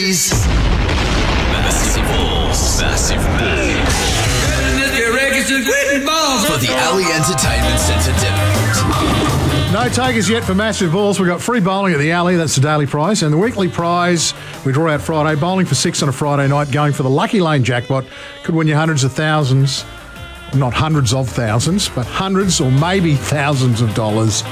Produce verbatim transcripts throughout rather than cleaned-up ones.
Massive balls, massive balls. For the Alley Entertainment Centre Devonport. No takers yet for massive balls. We've got free bowling at the Alley. That's the daily prize. And the weekly prize, we draw out Friday. Bowling for six on a Friday night, going for the Lucky Lane jackpot. Could win you hundreds of thousands. Not hundreds of thousands, but hundreds or maybe thousands of dollars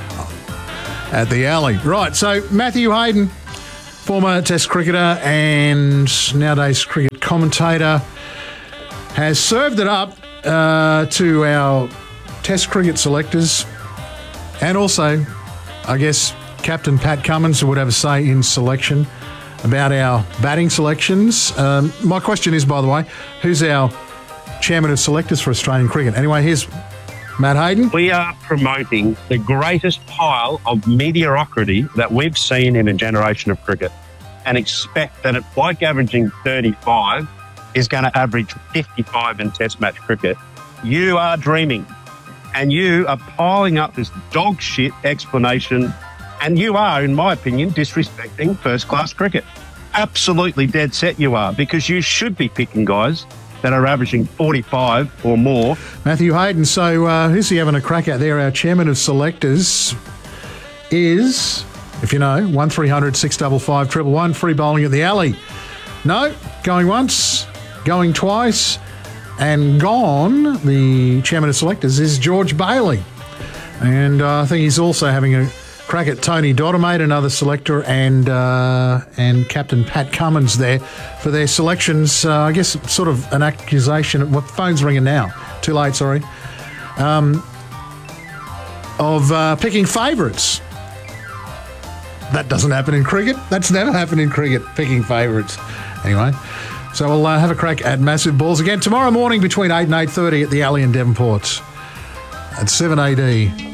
at the Alley. Right, so Matthew Hayden, former Test cricketer and nowadays cricket commentator, has served it up uh, to our Test cricket selectors and also, I guess, Captain Pat Cummins, who would have a say in selection about our batting selections. Um, my question is, by the way, who's our chairman of selectors for Australian cricket? Anyway, here's Matt Hayden. We are promoting the greatest pile of mediocrity that we've seen in a generation of cricket and expect that it's like averaging thirty-five is going to average fifty-five in Test match cricket. You are dreaming and you are piling up this dog shit explanation, and you are, in my opinion, disrespecting first-class cricket. Absolutely dead set you are, because you should be picking guys that are averaging forty-five or more. Matthew Hayden, so uh, who's he having a crack at there? Our chairman of selectors is, if you know, one three hundred six five five one one one, free bowling at the Alley. No, going once, going twice, and gone. The chairman of selectors is George Bailey. And uh, I think he's also having a crack at Tony Dottermate, another selector, and uh, and Captain Pat Cummins there for their selections. Uh, I guess sort of an accusation. What phone's ringing now? Too late, sorry. Um, of uh, picking favourites. That doesn't happen in cricket. That's never happened in cricket, picking favourites. Anyway, so we'll uh, have a crack at massive balls again tomorrow morning between eight and eight thirty at the Alley in Devonport at seven A D.